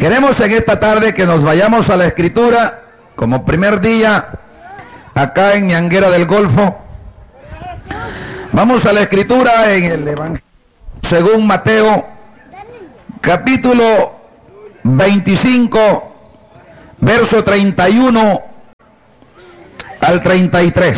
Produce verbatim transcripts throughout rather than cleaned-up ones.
Queremos en esta tarde que nos vayamos a la Escritura, como primer día, acá en Ñanguera del Golfo. Vamos a la Escritura en el Evangelio según Mateo, capítulo veinticinco, verso treinta y uno al treinta y tres.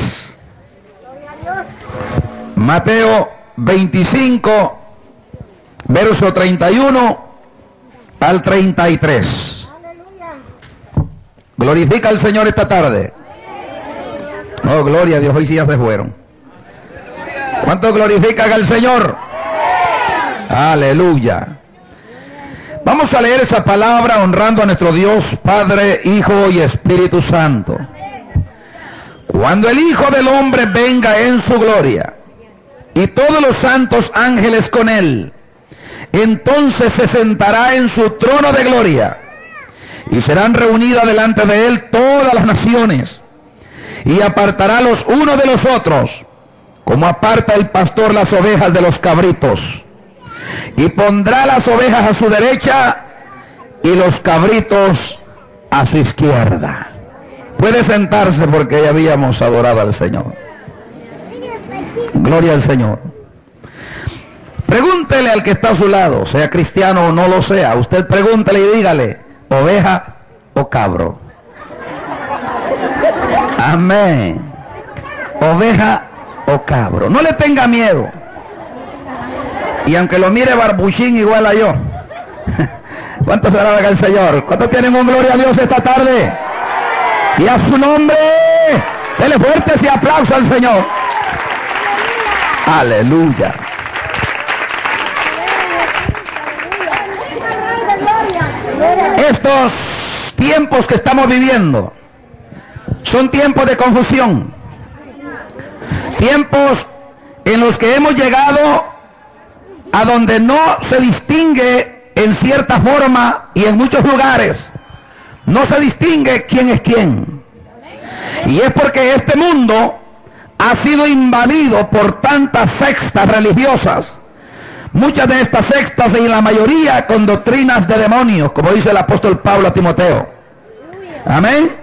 Mateo veinticinco, verso treinta y uno al treinta y tres. Glorifica al Señor esta tarde. Oh, gloria a Dios, hoy sí ya se fueron. ¿Cuánto glorifican al Señor? Aleluya. Vamos a leer esa palabra honrando a nuestro Dios, Padre, Hijo y Espíritu Santo. Cuando el Hijo del Hombre venga en su gloria, y todos los santos ángeles con él, entonces se sentará en su trono de gloria, y serán reunidas delante de él todas las naciones, y apartará los unos de los otros, como aparta el pastor las ovejas de los cabritos, y pondrá las ovejas a su derecha, y los cabritos a su izquierda. Puede sentarse porque ya habíamos adorado al Señor. Gloria al Señor. Pregúntele al que está a su lado, sea cristiano o no lo sea, usted pregúntele y dígale, ¿oveja o cabro? Amén. Oveja o cabro. No le tenga miedo. Y aunque lo mire barbuchín igual a yo. ¿Cuántos se alaban al Señor? ¿Cuántos tienen un gloria a Dios esta tarde? Y a su nombre, dele fuerte ese aplauso al Señor. Aleluya. Estos tiempos que estamos viviendo son tiempos de confusión, tiempos en los que hemos llegado a donde no se distingue en cierta forma y en muchos lugares no se distingue quién es quién, y es porque este mundo ha sido invadido por tantas sectas religiosas, muchas de estas sectas y la mayoría con doctrinas de demonios, como dice el apóstol Pablo a Timoteo. Amén.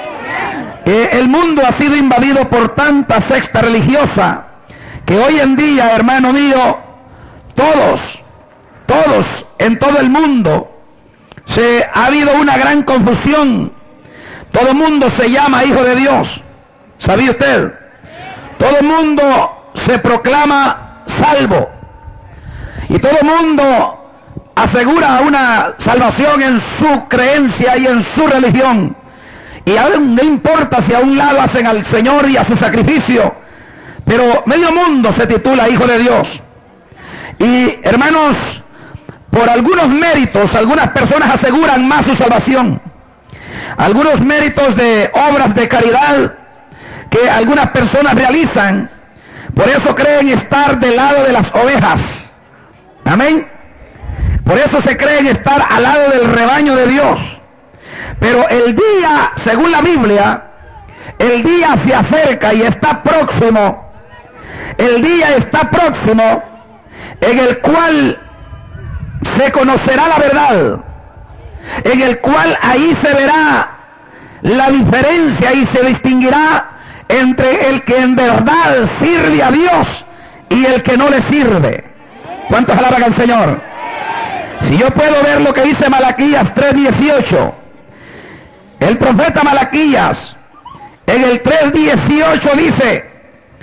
Eh, el mundo ha sido invadido por tanta secta religiosa que hoy en día, hermano mío, todos, todos en todo el mundo, se ha habido una gran confusión. Todo el mundo se llama hijo de Dios. ¿Sabía usted? Todo el mundo se proclama salvo. Y todo el mundo asegura una salvación en su creencia y en su religión. Y aún no importa si a un lado hacen al Señor y a su sacrificio, pero medio mundo se titula hijo de Dios. Y hermanos, por algunos méritos, algunas personas aseguran más su salvación. Algunos méritos de obras de caridad que algunas personas realizan, por eso creen estar del lado de las ovejas. Amén. Por eso se creen estar al lado del rebaño de Dios. Pero el día, según la Biblia, el día se acerca y está próximo. El día está próximo en el cual se conocerá la verdad, en el cual ahí se verá la diferencia y se distinguirá entre el que en verdad sirve a Dios y el que no le sirve. ¿Cuántos alaban al Señor? Si yo puedo ver lo que dice Malaquías tres dieciocho, el profeta Malaquías en el tres dieciocho dice,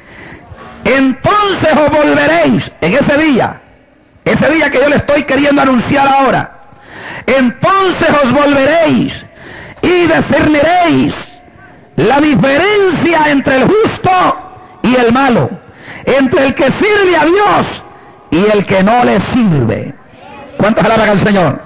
entonces os volveréis en ese día, ese día que yo le estoy queriendo anunciar ahora, entonces os volveréis y discerniréis la diferencia entre el justo y el malo, entre el que sirve a Dios y el que no le sirve. ¿Cuántos alaban al Señor?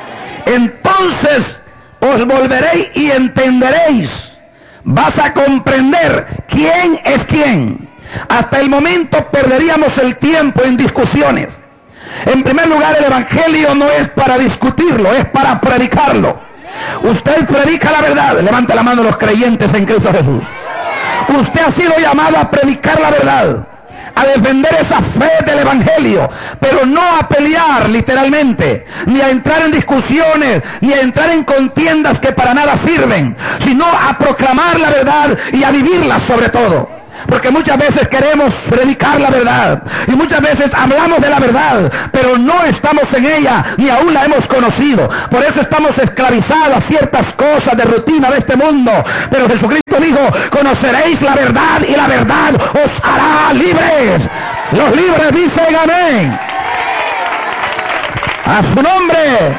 Entonces os volveréis y entenderéis, vas a comprender quién es quién. Hasta el momento perderíamos el tiempo en discusiones. En primer lugar, el evangelio no es para discutirlo, es para predicarlo. Usted predica la verdad. Levanta la mano los creyentes en Cristo Jesús. Usted ha sido llamado a predicar la verdad, a defender esa fe del evangelio, pero no a pelear literalmente, ni a entrar en discusiones, ni a entrar en contiendas que para nada sirven, sino a proclamar la verdad y a vivirla sobre todo. Porque muchas veces queremos predicar la verdad y muchas veces hablamos de la verdad, pero no estamos en ella ni aún la hemos conocido. Por eso estamos esclavizados a ciertas cosas de rutina de este mundo. Pero Jesucristo dijo: conoceréis la verdad y la verdad os hará libres. Los libres dicen amén. A su nombre.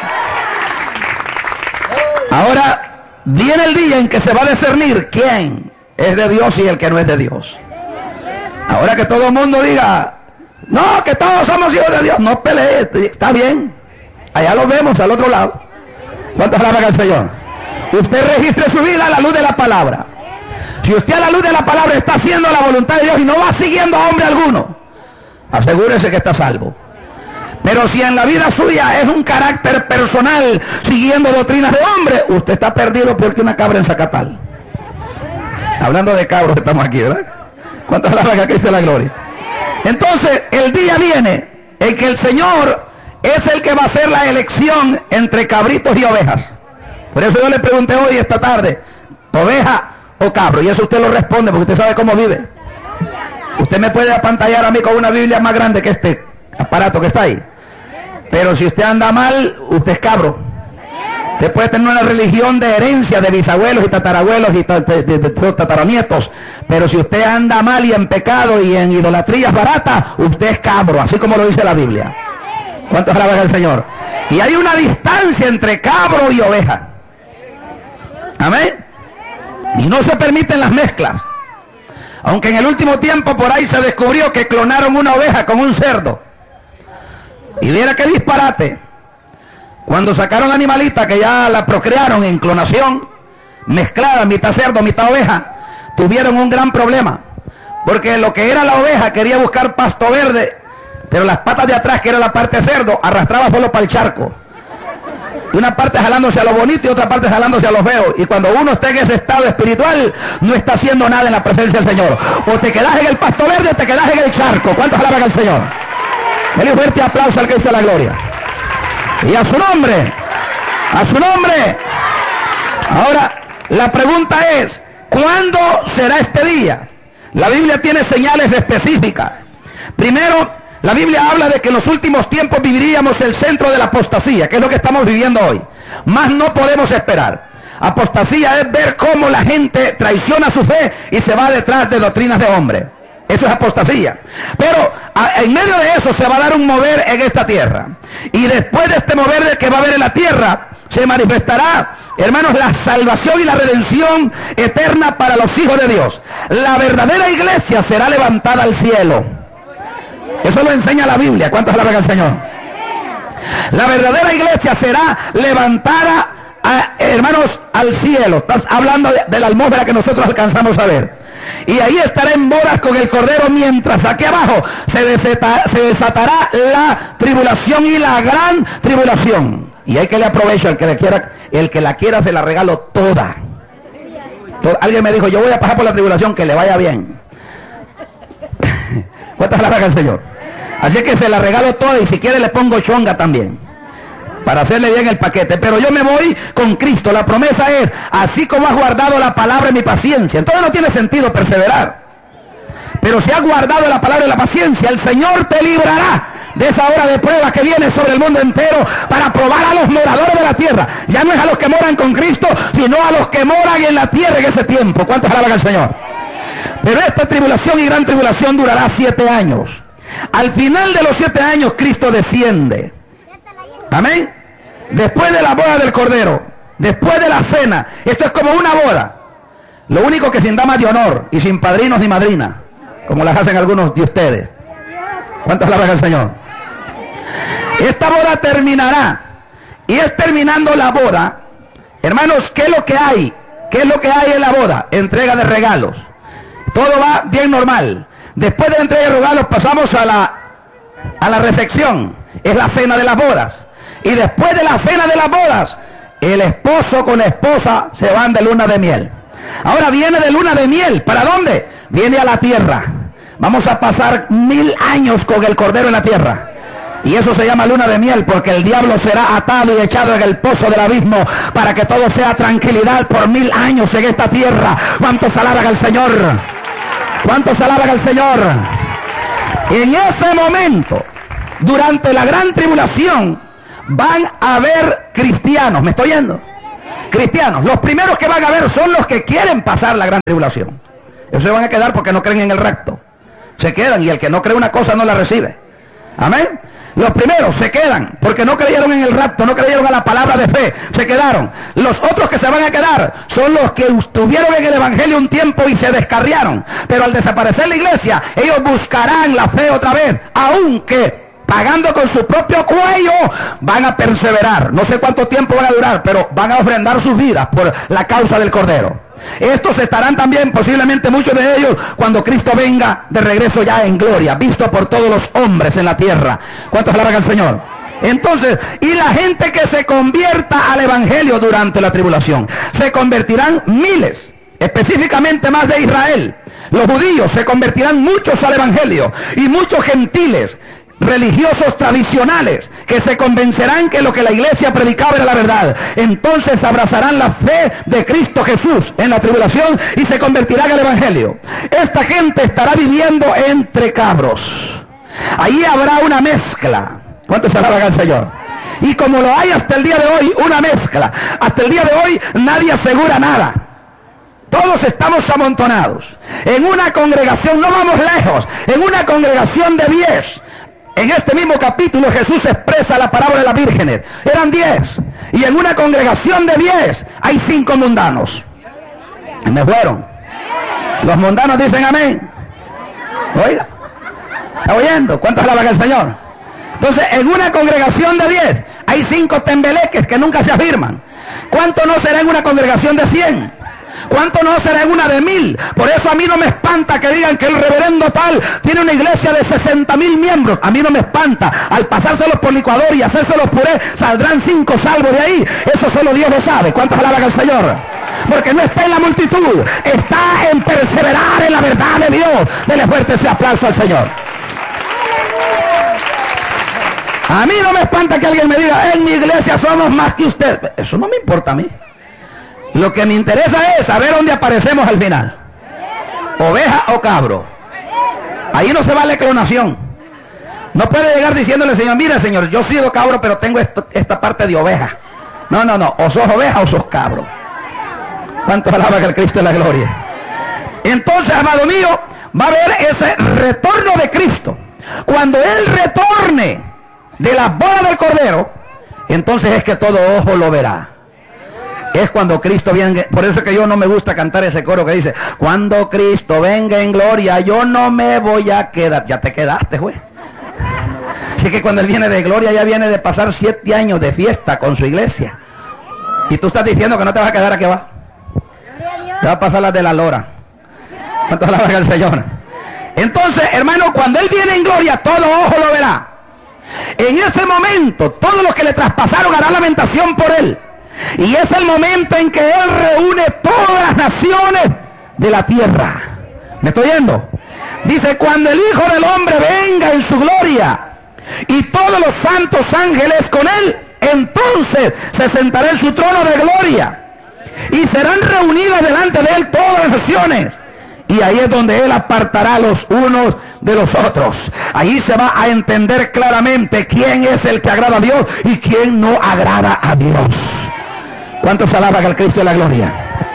Ahora viene el día en que se va a discernir quién es de Dios y el que no es de Dios. Ahora que todo el mundo diga: no, que todos somos hijos de Dios, no pelee, está bien. Allá lo vemos al otro lado. ¿Cuántas alaban al Señor? Usted registre su vida a la luz de la palabra. Si usted a la luz de la palabra está haciendo la voluntad de Dios y no va siguiendo a hombre alguno, asegúrese que está salvo. Pero si en la vida suya es un carácter personal siguiendo doctrinas de hombre, usted está perdido porque una cabra en Zacatal. Hablando de cabros estamos aquí, ¿verdad? ¿Cuántas alaban a Cristo la gloria? Entonces el día viene en que el Señor es el que va a hacer la elección entre cabritos y ovejas. Por eso yo le pregunté hoy, esta tarde: ¿oveja o cabro? Y eso usted lo responde porque usted sabe cómo vive. Usted me puede apantallar a mí con una Biblia más grande que este aparato que está ahí, pero si usted anda mal, usted es cabro. Usted puede tener una religión de herencia de bisabuelos y tatarabuelos y tataranietos, pero si usted anda mal y en pecado y en idolatrías baratas, usted es cabro, así como lo dice la Biblia. ¿Cuántos alaban al Señor? Y hay una distancia entre cabro y oveja. Amén. Y no se permiten las mezclas. Aunque en el último tiempo por ahí se descubrió que clonaron una oveja con un cerdo. Y viera qué disparate. Cuando sacaron la animalita, que ya la procrearon en clonación, mezclada, mitad cerdo, mitad oveja, tuvieron un gran problema. Porque lo que era la oveja quería buscar pasto verde, pero las patas de atrás, que era la parte cerdo, arrastraba solo para el charco. Una parte jalándose a lo bonito y otra parte jalándose a lo feo. Y cuando uno está en ese estado espiritual, no está haciendo nada en la presencia del Señor. O te quedas en el pasto verde o te quedas en el charco. ¿Cuántos alaban al Señor? Denle un fuerte aplauso al que dice la gloria. Y a su nombre, a su nombre. Ahora, la pregunta es: ¿cuándo será este día? La Biblia tiene señales específicas. Primero, la Biblia habla de que en los últimos tiempos viviríamos el centro de la apostasía, que es lo que estamos viviendo hoy. Más no podemos esperar. Apostasía es ver cómo la gente traiciona su fe y se va detrás de doctrinas de hombre. Eso es apostasía. Pero a, en medio de eso se va a dar un mover en esta tierra. Y después de este mover del que va a haber en la tierra, se manifestará, hermanos, la salvación y la redención eterna para los hijos de Dios. La verdadera iglesia será levantada al cielo. Eso lo enseña la Biblia. ¿Cuántos alaban al Señor? La verdadera iglesia será levantada, a, hermanos, al cielo. Estás hablando de, de la atmósfera que nosotros alcanzamos a ver. Y ahí estará en bodas con el Cordero, mientras aquí abajo se desatará, se desatará la tribulación y la gran tribulación. Y hay que le aprovecho, el que le quiera, el que la quiera se la regalo toda. Todo, alguien me dijo: yo voy a pasar por la tribulación, que le vaya bien. ¿Cuántas alaban al Señor? Así que se la regalo toda y si quiere le pongo chonga también, para hacerle bien el paquete. Pero yo me voy con Cristo. La promesa es: así como has guardado la palabra en mi paciencia. Entonces no tiene sentido perseverar. Pero si has guardado la palabra en la paciencia, el Señor te librará de esa hora de prueba que viene sobre el mundo entero para probar a los moradores de la tierra. Ya no es a los que moran con Cristo, sino a los que moran en la tierra en ese tiempo. ¿Cuántos alaban al Señor? Pero esta tribulación y gran tribulación durará siete años. Al final de los siete años Cristo desciende. Amén. Después de la boda del Cordero, después de la cena. Esto es como una boda. Lo único que sin damas de honor y sin padrinos ni madrina, como las hacen algunos de ustedes. ¿Cuántas alaban al Señor? Esta boda terminará. Y es terminando la boda, hermanos, ¿qué es lo que hay? ¿Qué es lo que hay en la boda? Entrega de regalos. Todo va bien normal. Después de la entrega de regalos pasamos a la, a la recepción. Es la cena de las bodas. Y después de la cena de las bodas, el esposo con la esposa se van de luna de miel. Ahora viene de luna de miel. ¿Para dónde? Viene a la tierra. Vamos a pasar mil años con el Cordero en la tierra. Y eso se llama luna de miel, porque el diablo será atado y echado en el pozo del abismo para que todo sea tranquilidad por mil años en esta tierra. ¿Cuántos alaban al Señor? ¿Cuántos alaban al Señor? En ese momento, durante la gran tribulación, van a haber cristianos. ¿Me estoy oyendo? Cristianos. Los primeros que van a ver son los que quieren pasar la gran tribulación. Ellos se van a quedar porque no creen en el rapto. Se quedan, y el que no cree una cosa no la recibe. Amén. Los primeros se quedan porque no creyeron en el rapto, no creyeron a la palabra de fe, se quedaron. Los otros que se van a quedar son los que estuvieron en el evangelio un tiempo y se descarriaron, pero al desaparecer la iglesia, ellos buscarán la fe otra vez, aunque pagando con su propio cuello, van a perseverar. No sé cuánto tiempo van a durar, pero van a ofrendar sus vidas por la causa del Cordero. Estos estarán también, posiblemente muchos de ellos, cuando Cristo venga de regreso ya en gloria, visto por todos los hombres en la tierra. ¿Cuántos alaban al Señor? Entonces, y la gente que se convierta al evangelio durante la tribulación, se convertirán miles, específicamente más de Israel. Los judíos se convertirán muchos al evangelio, y muchos gentiles religiosos tradicionales que se convencerán que lo que la iglesia predicaba era la verdad. Entonces abrazarán la fe de Cristo Jesús en la tribulación y se convertirán al evangelio. Esta gente estará viviendo entre cabros. Ahí habrá una mezcla. ¿Cuántos alaban al Señor? Y como lo hay hasta el día de hoy, una mezcla. Hasta el día de hoy nadie asegura nada. Todos estamos amontonados en una congregación, no vamos lejos, en una congregación de diez. En este mismo capítulo Jesús expresa la parábola de las vírgenes. Eran diez. Y en una congregación de diez hay cinco mundanos. Y me fueron. Los mundanos dicen amén. Oiga. ¿Está oyendo? ¿Cuántos alaban al Señor? Entonces, en una congregación de diez hay cinco tembeleques que nunca se afirman. ¿Cuánto no será en una congregación de cien? ¿Cuánto no será en una de mil? Por eso a mí no me espanta que digan que el reverendo tal tiene una iglesia de sesenta mil miembros. A mí no me espanta. Al pasárselos por licuador y hacérselos puré, saldrán cinco salvos de ahí. Eso solo Dios lo sabe. ¿Cuántos alaban al Señor? Porque no está en la multitud, está en perseverar en la verdad de Dios. Dele fuerte ese aplauso al Señor. A mí no me espanta que alguien me diga, en mi iglesia somos más que usted. Eso no me importa a mí. Lo que me interesa es saber dónde aparecemos al final. Oveja o cabro. Ahí no se vale clonación. No puede llegar diciéndole, Señor, mira, Señor, yo soy cabro, pero tengo esto, esta parte de oveja. No, no, no. O sos oveja o sos cabro. ¿Cuántos alaban que el Cristo es la gloria? Entonces, amado mío, va a haber ese retorno de Cristo. Cuando Él retorne de la boda del Cordero, entonces es que todo ojo lo verá. Es cuando Cristo viene. Por eso que yo no me gusta cantar ese coro que dice, cuando Cristo venga en gloria, yo no me voy a quedar. Ya te quedaste, güey. Así que cuando Él viene de gloria, ya viene de pasar siete años de fiesta con su iglesia. Y tú estás diciendo que no te vas a quedar aquí abajo. Te va a pasar las de la lora. ¿Cuántos alaban al Señor? Entonces, hermano, cuando Él viene en gloria, todo ojo lo verá. En ese momento, todos los que le traspasaron harán lamentación por Él. Y es el momento en que Él reúne todas las naciones de la tierra. ¿Me estoy oyendo? Dice, cuando el Hijo del Hombre venga en su gloria y todos los santos ángeles con Él, entonces se sentará en su trono de gloria y serán reunidas delante de Él todas las naciones. Y ahí es donde Él apartará los unos de los otros. Ahí se va a entender claramente quién es el que agrada a Dios y quién no agrada a Dios. ¿Cuántos alaban al Cristo de la gloria?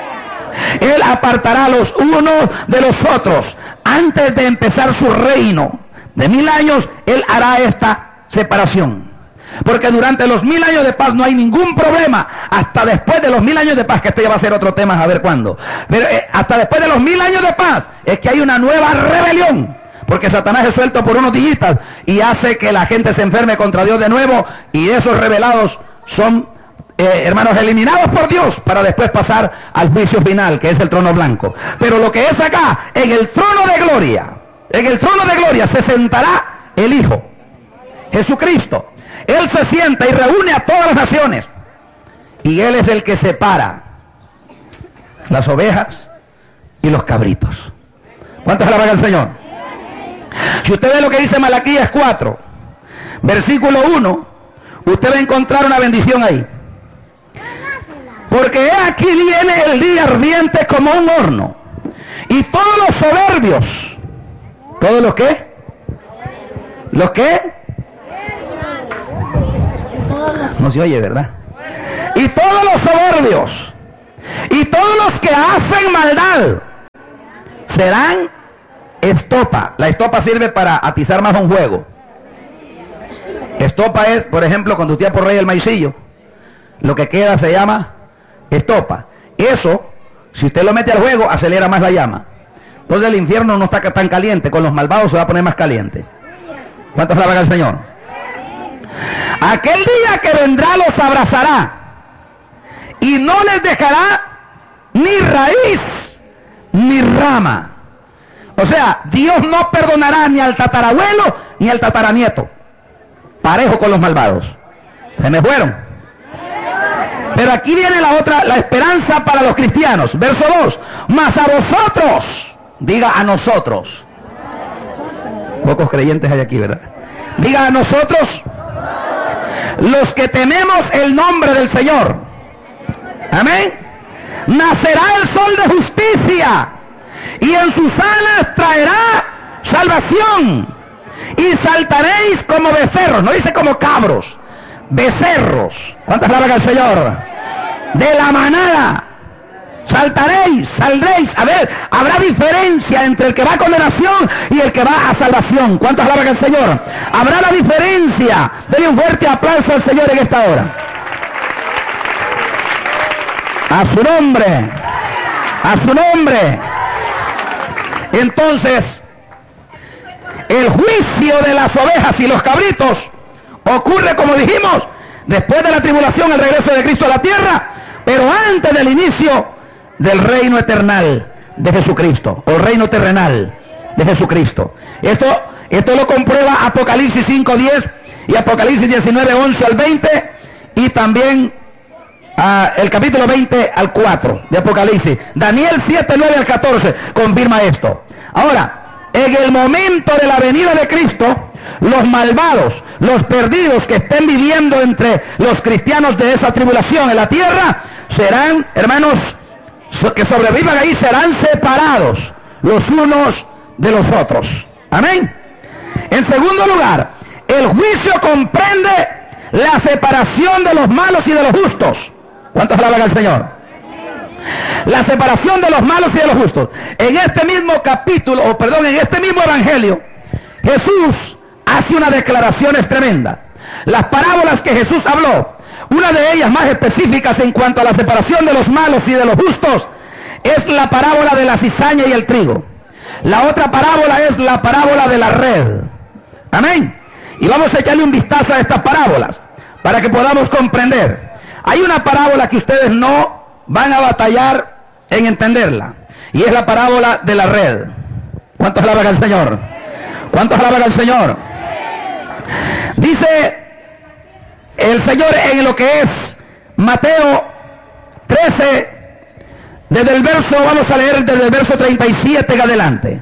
Él apartará los unos de los otros. Antes de empezar su reino de mil años, Él hará esta separación. Porque durante los mil años de paz no hay ningún problema. Hasta después de los mil años de paz, que este ya va a ser otro tema, a ver cuándo. Pero eh, hasta después de los mil años de paz, es que hay una nueva rebelión. Porque Satanás es suelto por unos días y hace que la gente se enferme contra Dios de nuevo. Y esos rebelados son... Eh, hermanos, eliminados por Dios para después pasar al juicio final, que es el trono blanco. Pero lo que es acá, en el trono de gloria, en el trono de gloria se sentará el Hijo, Jesucristo. Él se sienta y reúne a todas las naciones. Y Él es el que separa las ovejas y los cabritos. ¿Cuántos alaban al Señor? Si usted ve lo que dice Malaquías cuatro, versículo uno, usted va a encontrar una bendición ahí. Porque he aquí viene el día ardiente como un horno, y todos los soberbios, ¿todos los qué? ¿Los qué? No se oye, ¿verdad? Y todos los soberbios y todos los que hacen maldad serán estopa. La estopa sirve para atizar más un fuego. Estopa es, por ejemplo, cuando usted por rey el maicillo, lo que queda se llama estopa. Eso, si usted lo mete al fuego, acelera más la llama. Entonces el infierno no está tan caliente, con los malvados se va a poner más caliente. ¿Cuántos alaban al Señor? Aquel día que vendrá los abrazará y no les dejará ni raíz ni rama. O sea, Dios no perdonará ni al tatarabuelo ni al tataranieto. Parejo con los malvados. Se me fueron. Pero aquí viene la otra, la esperanza para los cristianos. Verso dos. Mas a vosotros, diga a nosotros. Pocos creyentes hay aquí, ¿verdad? Diga a nosotros, los que tememos el nombre del Señor. Amén. Nacerá el sol de justicia, y en sus alas traerá salvación, y saltaréis como becerros. No dice como cabros, becerros. ¿Cuántas alaban al Señor? De la manada saltaréis, saldréis. A ver, habrá diferencia entre el que va a condenación y el que va a salvación. ¿Cuántos alaban al Señor? Habrá la diferencia. Denle un fuerte aplauso al Señor en esta hora. A su nombre, a su nombre. Entonces, el juicio de las ovejas y los cabritos ocurre, como dijimos, después de la tribulación, el regreso de Cristo a la tierra, pero antes del inicio del reino eternal de Jesucristo, o reino terrenal de Jesucristo. Esto, esto lo comprueba Apocalipsis cinco diez y Apocalipsis diecinueve once al veinte, y también uh, el capítulo veinte al cuatro de Apocalipsis. Daniel siete nueve al catorce confirma esto. Ahora, en el momento de la venida de Cristo, los malvados, los perdidos que estén viviendo entre los cristianos de esa tribulación en la tierra, serán, hermanos, que sobrevivan ahí, serán separados los unos de los otros. Amén. En segundo lugar, el juicio comprende la separación de los malos y de los justos. ¿Cuántos alaban al Señor? La separación de los malos y de los justos. En este mismo capítulo, o perdón, en este mismo evangelio, Jesús hace unas declaraciones tremendas. Las parábolas que Jesús habló, una de ellas más específicas en cuanto a la separación de los malos y de los justos, es la parábola de la cizaña y el trigo. La otra parábola es la parábola de la red. Amén. Y vamos a echarle un vistazo a estas parábolas para que podamos comprender. Hay una parábola que ustedes no van a batallar en entenderla, y es la parábola de la red. ¿Cuántos alaban al Señor? ¿Cuántos alaban al Señor? Dice el Señor en lo que es Mateo trece, desde el verso, vamos a leer desde el verso treinta y siete en adelante.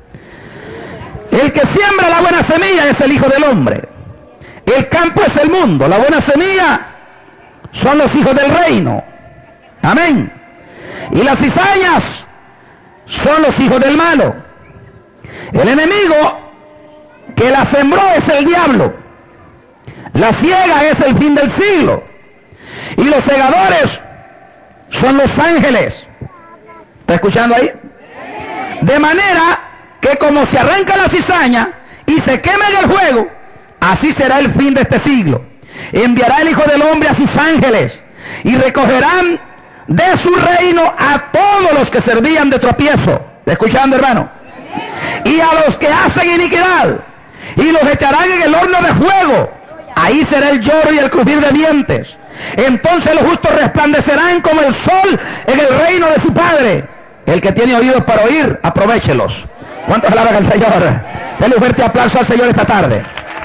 El que siembra la buena semilla es el Hijo del Hombre. El campo es el mundo. La buena semilla son los hijos del reino. Amén. Y las cizañas son los hijos del malo. El enemigo que la sembró es el diablo. La ciega es el fin del siglo. Y los segadores son los ángeles. ¿Está escuchando ahí? De manera que como se arranca la cizaña y se quema en el fuego, así será el fin de este siglo. Enviará el Hijo del Hombre a sus ángeles y recogerán de su reino a todos los que servían de tropiezo. ¿Está escuchando, hermano? Y a los que hacen iniquidad, y los echarán en el horno de fuego. Ahí será el lloro y el crujir de dientes. Entonces los justos resplandecerán como el sol en el reino de su Padre. El que tiene oídos para oír, aprovéchelos. ¿Cuántos alaban al Señor? Denle un fuerte aplauso al Señor esta tarde.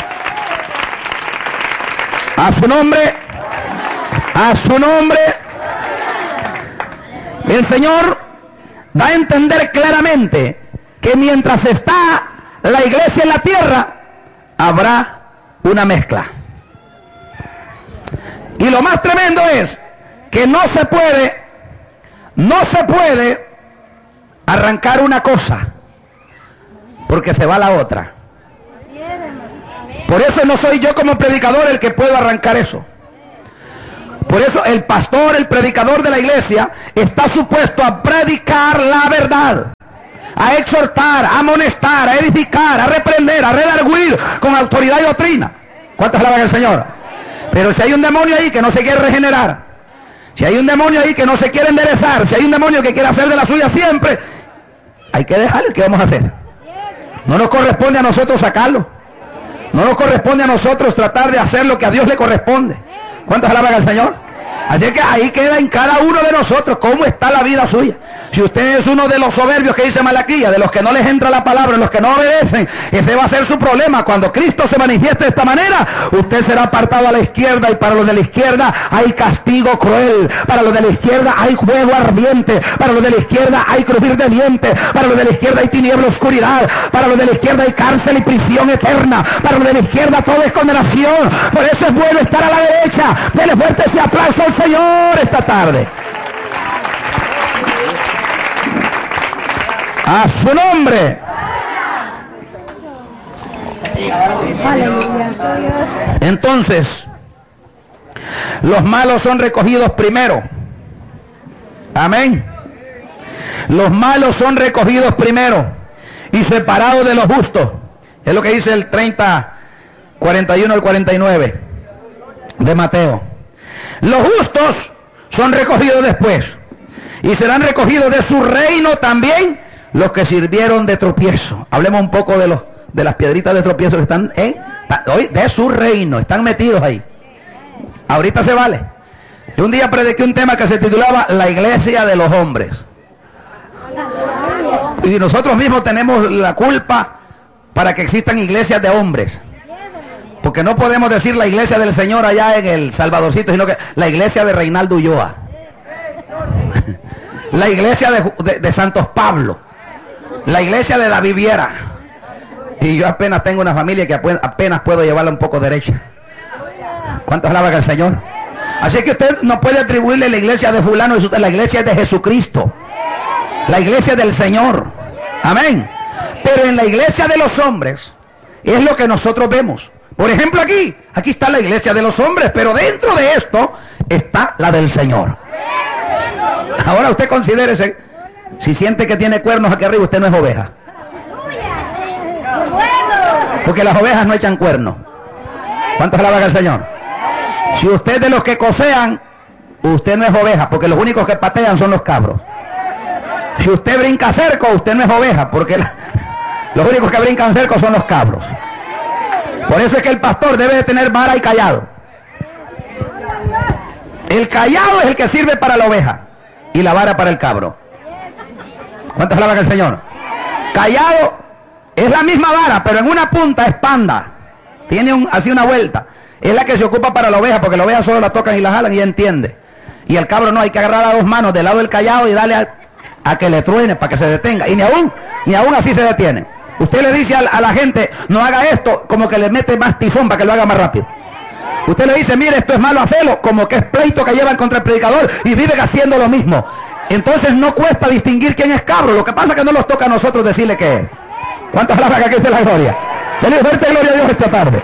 A su nombre, a su nombre. El Señor da a entender claramente que mientras está la iglesia en la tierra, habrá una mezcla. Y lo más tremendo es que no se puede, no se puede arrancar una cosa, porque se va la otra. Por eso no soy yo como predicador el que puedo arrancar eso. Por eso el pastor, el predicador de la iglesia, está supuesto a predicar la verdad, a exhortar, a amonestar, a edificar, a reprender, a redarguir con autoridad y doctrina. ¿Cuántos alaban al Señor? Pero si hay un demonio ahí que no se quiere regenerar, si hay un demonio ahí que no se quiere enderezar, si hay un demonio que quiere hacer de la suya siempre, hay que dejarlo. ¿Qué vamos a hacer? No nos corresponde a nosotros sacarlo. No nos corresponde a nosotros tratar de hacer lo que a Dios le corresponde. ¿Cuántos alaban al Señor? Así que ahí queda en cada uno de nosotros cómo está la vida suya. Si usted es uno de los soberbios que dice Malaquía, de los que no les entra la palabra, de los que no obedecen, ese va a ser su problema. Cuando Cristo se manifieste de esta manera, usted será apartado a la izquierda, y para los de la izquierda hay castigo cruel, para los de la izquierda hay fuego ardiente, para los de la izquierda hay crujir de dientes, para los de la izquierda hay tiniebla, oscuridad, para los de la izquierda hay cárcel y prisión eterna, para los de la izquierda todo es condenación. Por eso es bueno estar a la derecha. Dele fuerte ese aplauso al Señor esta tarde. A su nombre. Entonces, los malos son recogidos primero. Amén. Los malos son recogidos primero y separados de los justos. Es lo que dice el treinta, cuarenta y uno al cuarenta y nueve de Mateo. Los justos son recogidos después, y serán recogidos de su reino también los que sirvieron de tropiezo. Hablemos un poco de los de las piedritas de tropiezo que están en hoy de su reino, están metidos ahí. Ahorita se vale. Yo un día prediqué un tema que se titulaba La iglesia de los hombres. Y nosotros mismos tenemos la culpa para que existan iglesias de hombres. Porque no podemos decir la iglesia del Señor allá en el Salvadorcito, sino que la iglesia de Reinaldo Ulloa. La iglesia de, de, de Santos Pablo. La iglesia de David Viera. Y yo apenas tengo una familia que apenas puedo llevarla un poco derecha. ¿Cuántos alaban al Señor? Así que usted no puede atribuirle la iglesia de fulano, la iglesia es de Jesucristo. La iglesia del Señor. Amén. Pero en la iglesia de los hombres es lo que nosotros vemos. Por ejemplo aquí, aquí está la iglesia de los hombres, pero dentro de esto está la del Señor. Ahora usted considérese, si siente que tiene cuernos aquí arriba, usted no es oveja. Porque las ovejas no echan cuernos. ¿Cuántos alaban al Señor? Si usted es de los que cosean, usted no es oveja, porque los únicos que patean son los cabros. Si usted brinca cerco, usted no es oveja, porque la, los únicos que brincan cerco son los cabros. Por eso es que el pastor debe de tener vara y callado. El callado es el que sirve para la oveja y la vara para el cabro. ¿Cuántas alaban al Señor? Callado es la misma vara, pero en una punta es panda. Tiene un, así una vuelta. Es la que se ocupa para la oveja, porque la oveja solo la tocan y la jalan y entiende. Y el cabro no, hay que agarrar a dos manos del lado del callado y darle a, a que le truene para que se detenga. Y ni aún, ni aún así se detiene. Usted le dice a, a la gente, no haga esto, como que le mete más tifón para que lo haga más rápido. Usted le dice, mire, esto es malo, hacelo, como que es pleito que llevan contra el predicador y viven haciendo lo mismo. Entonces no cuesta distinguir quién es cabro. Lo que pasa es que no nos toca a nosotros decirle qué es. ¿Cuántas palabras que aquí dice la gloria? Denle fuerte gloria a Dios esta tarde.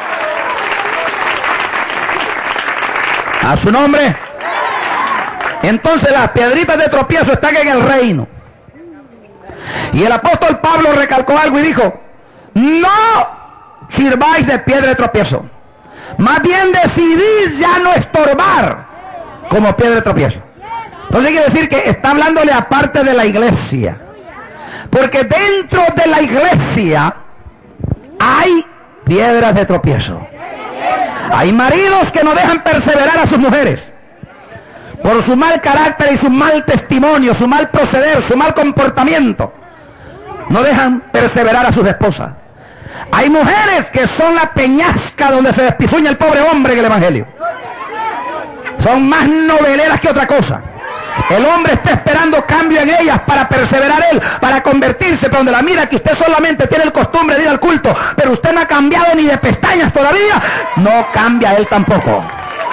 A su nombre. Entonces las piedritas de tropiezo están en el reino. Y el apóstol Pablo recalcó algo y dijo, no sirváis de piedra de tropiezo, más bien decidís ya no estorbar como piedra de tropiezo. Entonces quiere decir que está hablándole aparte de la iglesia, porque dentro de la iglesia hay piedras de tropiezo. Hay maridos que no dejan perseverar a sus mujeres por su mal carácter y su mal testimonio, su mal proceder, su mal comportamiento. No dejan perseverar a sus esposas. Hay mujeres que son la peñasca donde se despizuña el pobre hombre en el evangelio. Son más noveleras que otra cosa. El hombre está esperando cambio en ellas para perseverar él, para convertirse, pero donde la mira que usted solamente tiene el costumbre de ir al culto, pero usted no ha cambiado ni de pestañas todavía, no cambia él tampoco.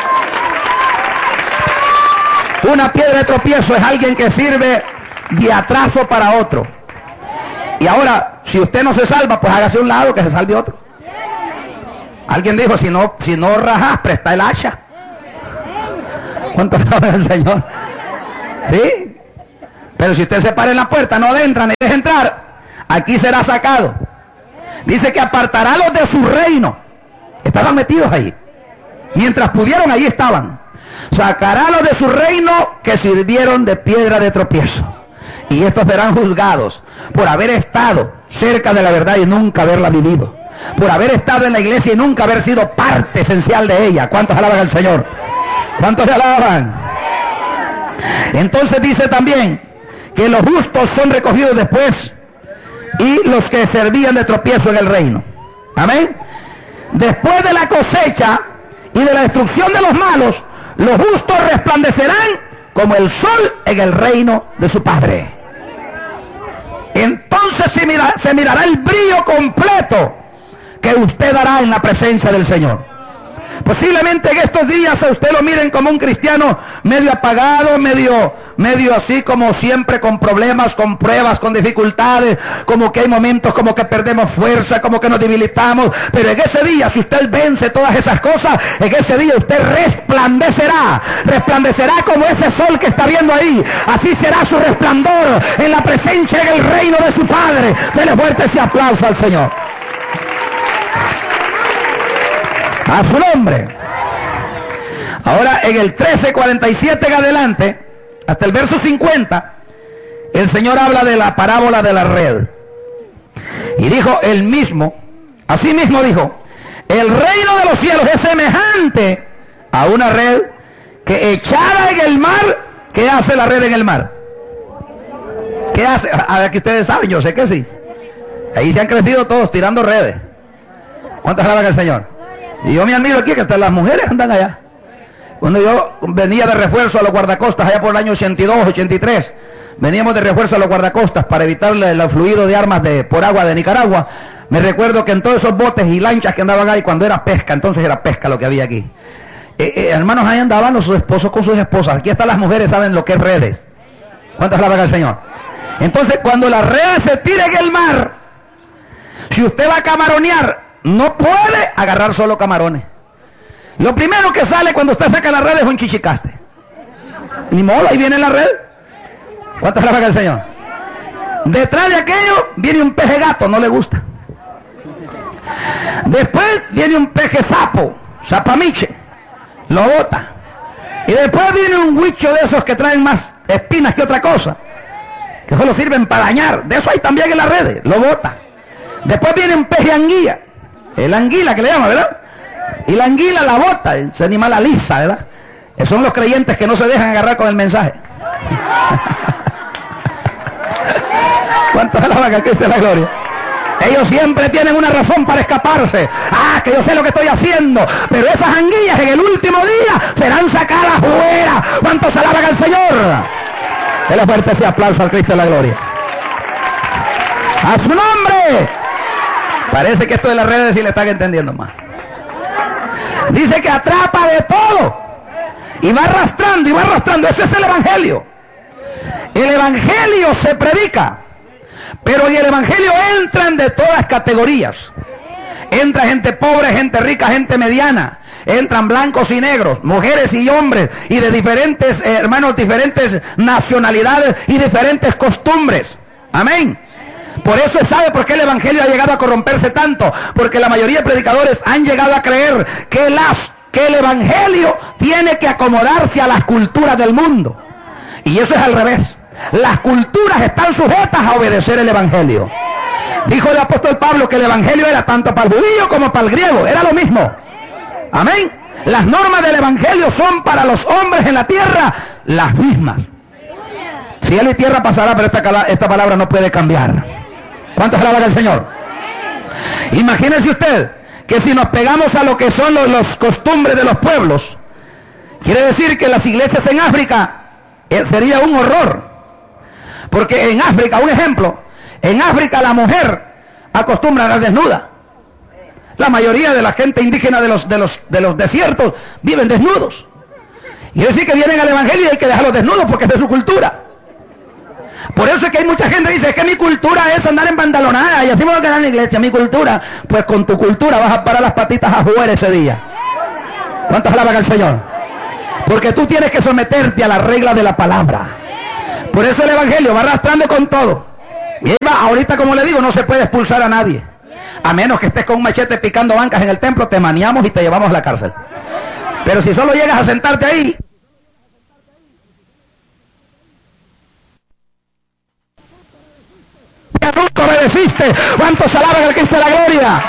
Una piedra de tropiezo es alguien que sirve de atraso para otro. Y ahora, si usted no se salva, pues hágase a un lado que se salve otro. Alguien dijo, si no, si no rajas, presta el hacha. ¿Cuánto sabe el Señor? ¿Sí? Pero si usted se para en la puerta, no le entran, ni deja entrar, aquí será sacado. Dice que apartará a los de su reino. Estaban metidos ahí. Mientras pudieron, ahí estaban. Sacará a los de su reino que sirvieron de piedra de tropiezo. Y estos serán juzgados por haber estado cerca de la verdad y nunca haberla vivido. Por haber estado en la iglesia y nunca haber sido parte esencial de ella. ¿Cuántos alaban al Señor? ¿Cuántos le alaban? Entonces dice también que los justos son recogidos después y los que servían de tropiezo en el reino. Amén. Después de la cosecha y de la destrucción de los malos, los justos resplandecerán como el sol en el reino de su Padre. Entonces se, mira, se mirará el brillo completo que usted dará en la presencia del Señor. Posiblemente en estos días a usted lo miren como un cristiano medio apagado, medio, medio así como siempre con problemas, con pruebas, con dificultades, como que hay momentos como que perdemos fuerza, como que nos debilitamos, pero en ese día, si usted vence todas esas cosas, en ese día usted resplandecerá, resplandecerá como ese sol que está viendo ahí, así será su resplandor en la presencia en el reino de su Padre. Dele fuerte ese aplauso al Señor. A su nombre. Ahora en el trece cuarenta y siete en adelante, hasta el verso cincuenta, el Señor habla de la parábola de la red. Y dijo él mismo, así mismo dijo, el reino de los cielos es semejante a una red que echada en el mar. ¿Qué hace la red en el mar? ¿Qué hace? A ver, que ustedes saben, yo sé que sí. Ahí se han crecido todos tirando redes. ¿Cuántas alaban al Señor? Y yo me admiro aquí que hasta las mujeres andan allá. Cuando yo venía de refuerzo a los guardacostas allá por el año ochenta y dos, ochenta y tres, veníamos de refuerzo a los guardacostas para evitar el fluido de armas de, por agua de Nicaragua. Me recuerdo que en todos esos botes y lanchas que andaban ahí, cuando era pesca, entonces era pesca lo que había aquí. Eh, eh, hermanos, ahí andaban los esposos con sus esposas. Aquí están las mujeres, saben lo que es redes. ¿Cuántas alaban al Señor? Entonces, cuando la red se tira en el mar, si usted va a camaronear, no puede agarrar solo camarones. Lo primero que sale cuando usted saca la red es un chichicaste. Ni modo, ahí viene la red. ¿Cuántas alaban al Señor? Detrás de aquello viene un peje gato, no le gusta. Después viene un peje sapo, zapamiche, lo bota. Y después viene un huicho de esos que traen más espinas que otra cosa, que solo sirven para dañar. De eso hay también en las redes, lo bota. Después viene un peje anguila, el anguila que le llama, ¿verdad? Y la anguila la bota, ese animal alisa, ¿verdad? Esos son los creyentes que no se dejan agarrar con el mensaje. ¿Cuántos alaban que Cristo es la gloria? Ellos siempre tienen una razón para escaparse. Ah, que yo sé lo que estoy haciendo, pero esas anguillas en el último día serán sacadas fuera. ¿Cuántos alaban al Señor? Dele fuerte ese aplauso al Cristo de la gloria. ¡A su nombre! Parece que esto de las redes sí le están entendiendo más. Dice que atrapa de todo y va arrastrando y va arrastrando. Ese es el evangelio. El evangelio se predica, pero en el evangelio entran de todas categorías. Entra gente pobre, gente rica, gente mediana. Entran blancos y negros, mujeres y hombres, y de diferentes eh, hermanos, diferentes nacionalidades y diferentes costumbres. Amén. Por eso sabe por qué el evangelio ha llegado a corromperse tanto, porque la mayoría de predicadores han llegado a creer que, las, que el evangelio tiene que acomodarse a las culturas del mundo. Y eso es al revés. Las culturas están sujetas a obedecer el evangelio. Dijo el apóstol Pablo que el evangelio era tanto para el judío como para el griego, era lo mismo. Amén. Las normas del evangelio son para los hombres en la tierra las mismas. Cielo y tierra pasará, pero esta, esta palabra no puede cambiar. ¿Cuántas alaban al Señor? Imagínense usted que si nos pegamos a lo que son los, los costumbres de los pueblos, quiere decir que las iglesias en África eh, sería un horror. Porque en África, un ejemplo, en África la mujer acostumbra a andar desnuda. La mayoría de la gente indígena de los, de los, de los desiertos viven desnudos. Y es decir que vienen al evangelio y hay que dejarlos desnudos porque es de su cultura. Por eso es que hay mucha gente que dice, es que mi cultura es andar en pantalonada y así me voy a quedar en la iglesia. Mi cultura, pues con tu cultura vas a parar las patitas a jugar ese día. ¿Cuántos alaban al Señor? Porque tú tienes que someterte a la regla de la palabra. Por eso el evangelio va arrastrando con todo. Y va, ahorita, como le digo, no se puede expulsar a nadie. A menos que estés con un machete picando bancas en el templo, te maniamos y te llevamos a la cárcel. Pero si solo llegas a sentarte ahí... nunca obedeciste. ¿Cuántos alaban al Cristo de la gloria?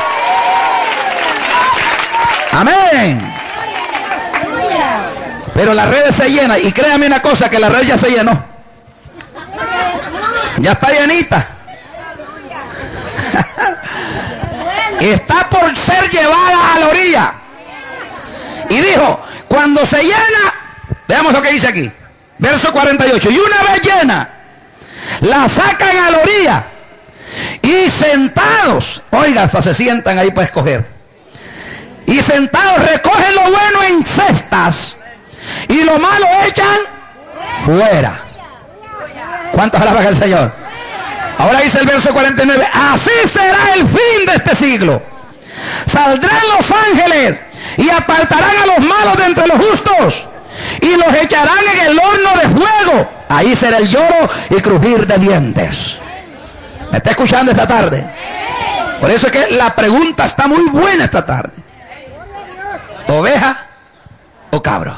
Amén. Pero la red se llena, y créame una cosa, que la red ya se llenó. Ya está llenita. Está por ser llevada a la orilla. Y dijo, cuando se llena, veamos lo que dice aquí, verso cuarenta y ocho, y una vez llena, la sacan a la orilla, y sentados, oiga, se sientan ahí para escoger, y sentados recogen lo bueno en cestas, y lo malo echan fuera. ¿Cuántos alaban al Señor? Ahora dice el verso cuarenta y nueve, así será el fin de este siglo. Saldrán los ángeles y apartarán a los malos de entre los justos y los echarán en el horno de fuego. Ahí será el lloro y crujir de dientes. ¿Me está escuchando esta tarde? Por eso es que la pregunta está muy buena esta tarde. ¿Oveja o cabro?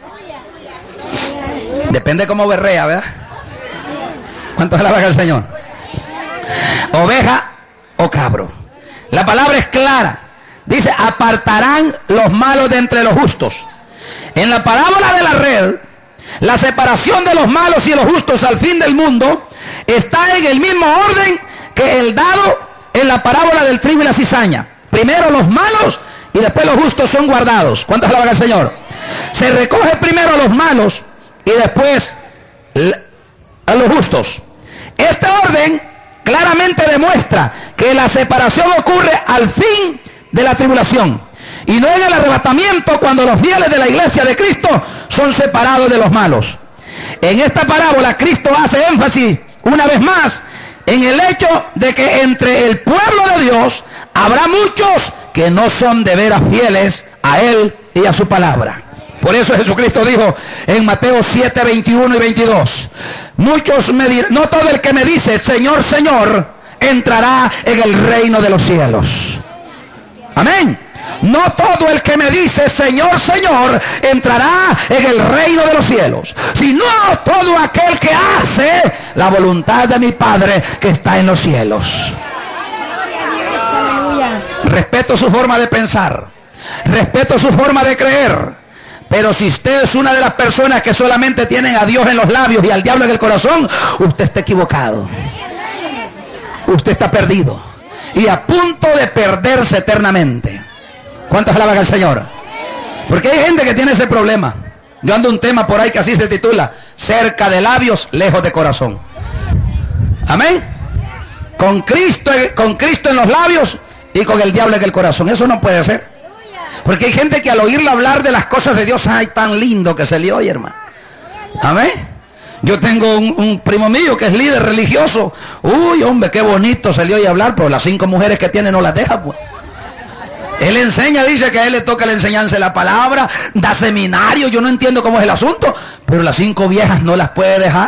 Depende cómo berrea, ¿verdad? ¿Cuántos alaban al Señor? ¿Oveja o cabro? La palabra es clara. Dice, apartarán los malos de entre los justos. En la parábola de la red, la separación de los malos y los justos al fin del mundo está en el mismo orden que el dado en la parábola del trigo y la cizaña. Primero los malos y después los justos son guardados. ¿Cuántos alaban al Señor? Se recoge primero a los malos y después a los justos. Este orden claramente demuestra que la separación ocurre al fin de la tribulación y no en el arrebatamiento, cuando los fieles de la iglesia de Cristo son separados de los malos. En esta parábola Cristo hace énfasis una vez más en el hecho de que entre el pueblo de Dios habrá muchos que no son de veras fieles a Él y a su palabra. Por eso Jesucristo dijo en Mateo siete, veintiuno y veintidós, muchos me dirán, no todo el que me dice Señor, Señor, entrará en el reino de los cielos. Amén. No todo el que me dice Señor, Señor, entrará en el reino de los cielos, sino todo aquel que hace la voluntad de mi Padre que está en los cielos. Respeto su forma de pensar, respeto su forma de creer, pero si usted es una de las personas que solamente tienen a Dios en los labios y al diablo en el corazón, usted está equivocado. Usted está perdido y a punto de perderse eternamente. ¿Cuántos alaban al Señor? Porque hay gente que tiene ese problema. Yo ando un tema por ahí que así se titula: cerca de labios, lejos de corazón. Amén. Con Cristo, con Cristo en los labios y con el diablo en el corazón. Eso no puede ser. Porque hay gente que al oírle hablar de las cosas de Dios, ay, tan lindo que se le oye, hermano. Amén. Yo tengo un, un primo mío que es líder religioso. Uy, hombre, qué bonito se le oye hablar, pero las cinco mujeres que tiene no las deja, pues. Él enseña, dice que a él le toca la enseñanza de la palabra, da seminario, yo no entiendo cómo es el asunto, pero las cinco viejas no las puede dejar.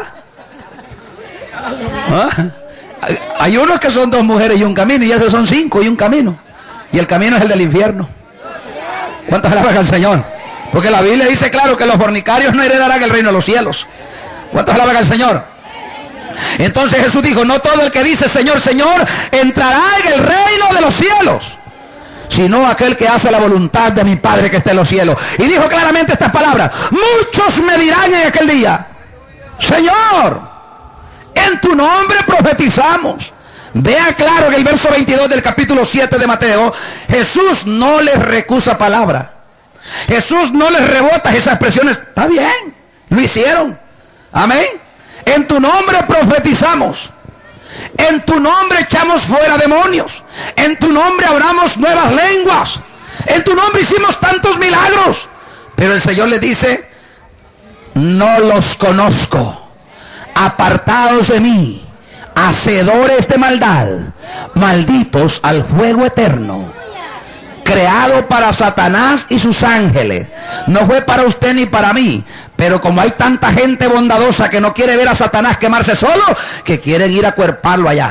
¿Ah? Hay unos que son dos mujeres y un camino, y esos son cinco y un camino. Y el camino es el del infierno. ¿Cuántas alaban al Señor? Porque la Biblia dice claro que los fornicarios no heredarán el reino de los cielos. ¿Cuántos alaban al Señor? Entonces Jesús dijo, no todo el que dice Señor, Señor, entrará en el reino de los cielos, sino aquel que hace la voluntad de mi Padre que está en los cielos. Y dijo claramente estas palabras: muchos me dirán en aquel día, Señor, en tu nombre profetizamos. Vea claro en el verso veintidós del capítulo siete de Mateo, Jesús no les recusa palabra. Jesús no les rebota esas expresiones. Está bien, lo hicieron. Amén. En tu nombre profetizamos. En tu nombre echamos fuera demonios. En tu nombre hablamos nuevas lenguas. En tu nombre hicimos tantos milagros. Pero el Señor le dice, no los conozco. Apartados de mí, hacedores de maldad, malditos al fuego eterno, creado para Satanás y sus ángeles. No fue para usted ni para mí, pero como hay tanta gente bondadosa que no quiere ver a Satanás quemarse solo, que quieren ir a cuerparlo allá.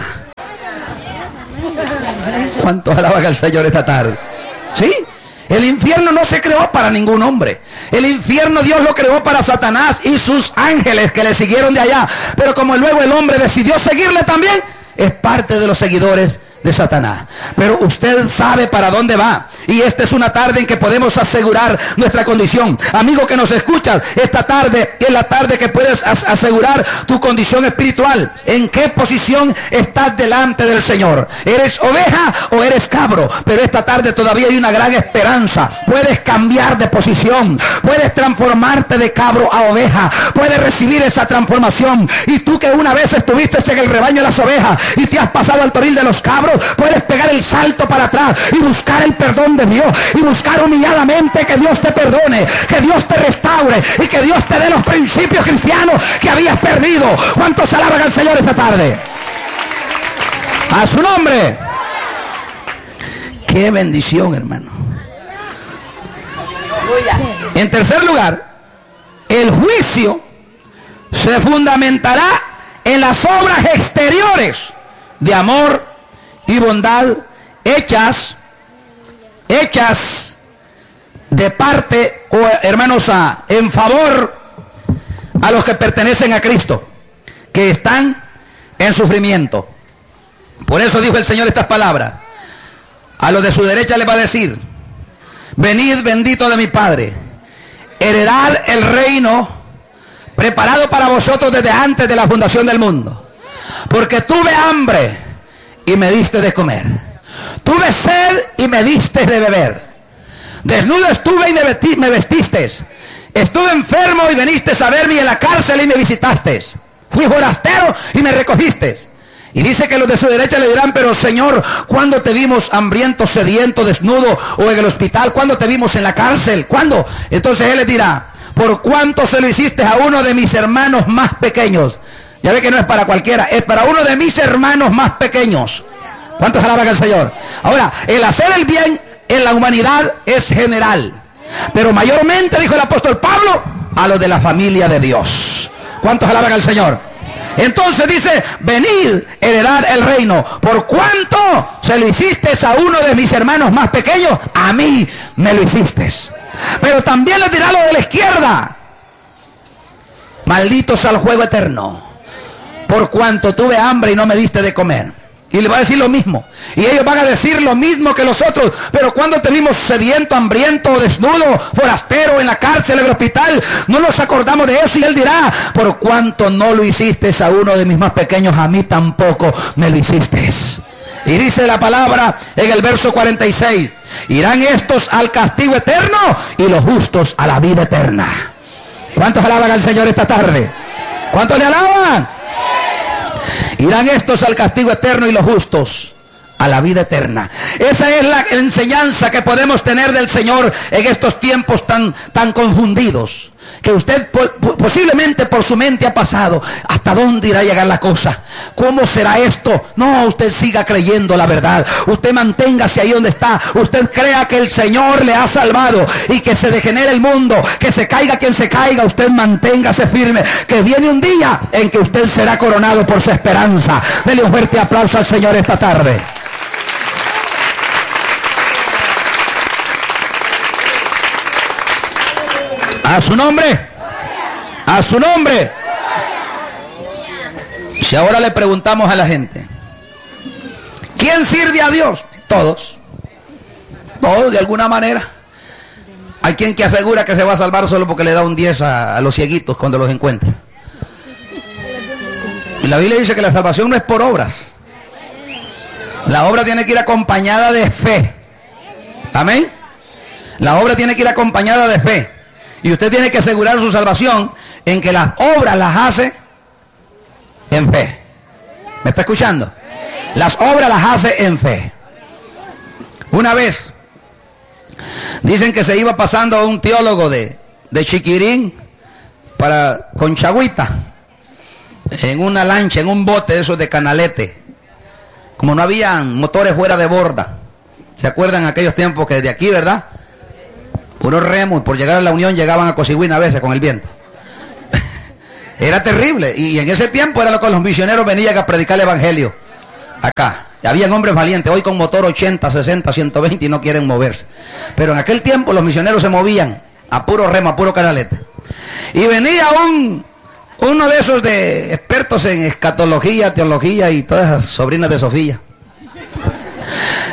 ¿Cuánto alaban al Señor esta tarde? ¿Sí? El infierno no se creó para ningún hombre. El infierno Dios lo creó para Satanás y sus ángeles que le siguieron de allá. Pero como luego el hombre decidió seguirle también, es parte de los seguidores de Satanás. Pero usted sabe para dónde va. Y esta es una tarde en que podemos asegurar nuestra condición. Amigo que nos escuchas, esta tarde es la tarde que puedes asegurar tu condición espiritual. ¿En qué posición estás delante del Señor? ¿Eres oveja o eres cabro? Pero esta tarde todavía hay una gran esperanza. Puedes cambiar de posición. Puedes transformarte de cabro a oveja. Puedes recibir esa transformación. Y tú que una vez estuviste en el rebaño de las ovejas y te has pasado al toril de los cabros, puedes pegar el salto para atrás y buscar el perdón de Dios y buscar humilladamente que Dios te perdone, que Dios te restaure y que Dios te dé los principios cristianos que habías perdido. ¿Cuántos alaban al Señor esta tarde? A su nombre. Qué bendición, hermano. En tercer lugar, el juicio se fundamentará en las obras exteriores de amor y bondad hechas hechas de parte, o hermanos, a, en favor a los que pertenecen a Cristo, que están en sufrimiento. Por eso dijo el Señor estas palabras: a los de su derecha les va a decir, venid bendito de mi Padre, heredad el reino preparado para vosotros desde antes de la fundación del mundo, porque tuve hambre y me diste de comer, tuve sed y me diste de beber, desnudo estuve y me, vestí, me vestiste, estuve enfermo y veniste a verme, y en la cárcel y me visitaste, fui forastero y me recogiste. Y dice que los de su derecha le dirán, pero Señor, ¿cuándo te vimos hambriento, sediento, desnudo o en el hospital? ¿Cuándo te vimos en la cárcel? ¿Cuándo? Entonces Él les dirá, ¿por cuánto se lo hiciste a uno de mis hermanos más pequeños? Ya ve que no es para cualquiera, es para uno de mis hermanos más pequeños. ¿Cuántos alaban al Señor? Ahora, el hacer el bien en la humanidad es general, pero mayormente, dijo el apóstol Pablo, a los de la familia de Dios. ¿Cuántos alaban al Señor? Entonces dice, venid, heredad el reino. ¿Por cuánto se lo hiciste a uno de mis hermanos más pequeños? A mí me lo hiciste. Pero también les dirá lo de la izquierda, malditos al fuego eterno, por cuanto tuve hambre y no me diste de comer. Y le va a decir lo mismo. Y ellos van a decir lo mismo que los otros. Pero cuando te vimos sediento, hambriento, desnudo, forastero, en la cárcel, en el hospital, no nos acordamos de eso. Y Él dirá, por cuanto no lo hiciste a uno de mis más pequeños, a mí tampoco me lo hiciste. Y dice la palabra en el verso cuarenta y seis, irán estos al castigo eterno y los justos a la vida eterna. ¿Cuántos alaban al Señor esta tarde? ¿Cuántos le alaban? Irán estos al castigo eterno y los justos a la vida eterna. Esa es la enseñanza que podemos tener del Señor en estos tiempos tan, tan confundidos. Que usted po posiblemente por su mente ha pasado, ¿hasta dónde irá a llegar la cosa? ¿Cómo será esto? No, usted siga creyendo la verdad. Usted manténgase ahí donde está. Usted crea que el Señor le ha salvado y que se degenere el mundo, que se caiga quien se caiga. Usted manténgase firme, que viene un día en que usted será coronado por su esperanza. Dele un fuerte aplauso al Señor esta tarde. A su nombre, a su nombre. Si ahora le preguntamos a la gente, ¿quién sirve a Dios? Todos, todos de alguna manera. Hay quien que asegura que se va a salvar solo porque le da un diez a, a los cieguitos cuando los encuentra. Y la Biblia dice que la salvación no es por obras. La obra tiene que ir acompañada de fe. Amén. La obra tiene que ir acompañada de fe. Y usted tiene que asegurar su salvación en que las obras las hace en fe. ¿Me está escuchando? Las obras las hace en fe. Una vez, dicen que se iba pasando un teólogo de, de Chiquirín para Conchagüita, en una lancha, en un bote de esos de canalete. Como no habían motores fuera de borda. ¿Se acuerdan aquellos tiempos que desde aquí, verdad? Puro remo, y por llegar a la Unión llegaban a Cosigüina a veces con el viento. Era terrible, y en ese tiempo era lo que los misioneros venían a predicar el evangelio. Acá, habían hombres valientes, hoy con motor ochenta, sesenta, ciento veinte y no quieren moverse. Pero en aquel tiempo los misioneros se movían a puro remo, a puro canalete. Y venía un, uno de esos de expertos en escatología, teología y todas esas sobrinas de Sofía.